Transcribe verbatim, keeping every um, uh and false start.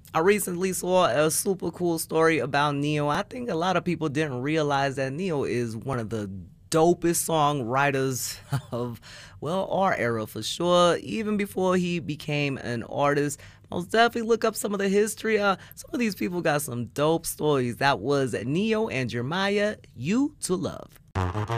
I recently saw a super cool story about Neo. I think a lot of people didn't realize that Neo is one of the dopest songwriters of, well, our era for sure. Even before he became an artist, most definitely look up some of the history. Uh, some of these people got some dope stories. That was Neo and Jeremiah, You to Love.